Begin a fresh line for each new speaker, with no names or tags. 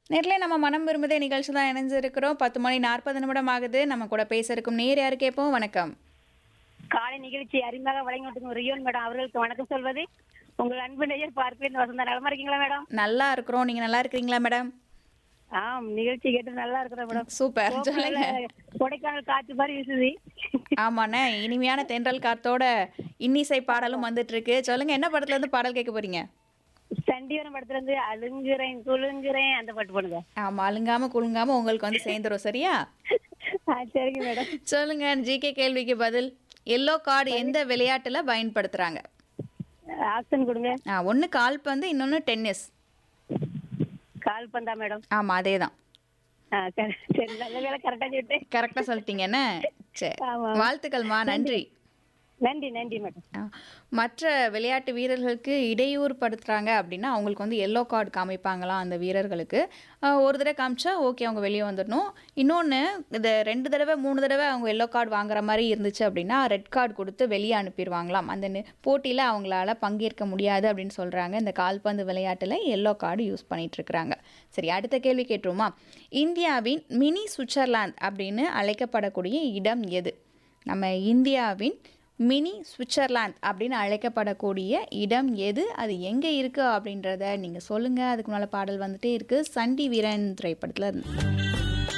நேர்ல நம்ம மனம் விரும்புதே நிகழ்ச்சி தான் இணைஞ்சிருக்கிறோம். 10:40 ஆகுது. நம்ம கூட பேச இருக்கும் நேர் யாரு கேட்போம்? வணக்கம்.
காலை நிகழ்ச்சி அருமையாக வழங்கிட்டு ரியோன் மேடம் அவர்களுக்கு வணக்கம் சொல்வது உங்கள் அன்பு நேயர் பார்க்கிறேன் வசந்தா. நலமா இருக்கீங்களா மேடம்?
நல்லா இருக்கிறோம். நீங்க நல்லா இருக்கிறீங்களா மேடம்?
ஆம், நிகழ்ச்சி கேட்டு நல்லா இருக்கிறேன் மேடம்.
சூப்பர். சொல்லுங்க.
கொடைக்கானல் காற்று மாதிரி வீசுது.
ஆமாண்ணே, இனிமையான தென்றல் காத்தோட இன்னிசை பாடலும் வந்துட்டு இருக்கு. சொல்லுங்க, என்ன படத்துல இருந்து பாடல் கேட்க போறீங்க?
சண்டிவரம் படத்துல இருந்து அழுங்குறேன் குழுங்குறேன் அந்த பாட்டு போடுங்க.
ஆமா, அலுங்காம குலுங்காம உங்களுக்கு வந்து சேர்ந்துரும். சரியா?
சரிங்க மேடம்.
சொல்லுங்க, ஜிகே கேள்விக்கு பதில். எல்லோ கார்டு எந்த விளையாட்டுல பயன்படுத்துறாங்க?
ஆப்ஷன் கொடுங்க.
ஒன்னு கால்பந்து, இன்னொன்னு டென்னிஸ்.
கால் பந்தா மேடம்?
ஆமா, அதேதான்.
சரி, நல்ல வேலை கரெக்டா சொல்லிட்டேன்.
கரெக்டா சொல்லிட்டீங்க என்ன? சரி,
ஆமா.
வாழ்த்துக்கள்மா. நன்றி.
நன்றி நன்றி மேடம்.
மற்ற விளையாட்டு வீரர்களுக்கு இடையூறு படுத்துறாங்க அப்படின்னா அவங்களுக்கு வந்து எல்லோ கார்டு காமிப்பாங்களாம் அந்த வீரர்களுக்கு. ஒரு தடவை காமிச்சா ஓகே, அவங்க வெளியே வந்துடணும். இன்னொன்று, இந்த 2 தடவை 3 தடவை அவங்க எல்லோ கார்டு வாங்குற மாதிரி இருந்துச்சு அப்படின்னா ரெட் கார்டு கொடுத்து வெளியே அனுப்பிடுவாங்களாம். அந்த போட்டியில் அவங்களால பங்கேற்க முடியாது அப்படின்னு சொல்கிறாங்க. இந்த கால்பந்து விளையாட்டில் எல்லோ கார்டு யூஸ் பண்ணிட்டு இருக்கிறாங்க. சரி, அடுத்த கேள்வி கேட்டுருமா? இந்தியாவின் மினி சுவிட்சர்லாந்து அப்படின்னு அழைக்கப்படக்கூடிய இடம் எது? நம்ம இந்தியாவின் மினி சுவிட்சர்லாந்து அப்படின்னு அழைக்கப்படக்கூடிய இடம் எது? அது எங்கே இருக்குது அப்படின்றத நீங்கள் சொல்லுங்கள். அதுக்கு மேலே பாடல் வந்துட்டே இருக்குது. சண்டி வீரன் திரைப்படத்தில் இருந்து.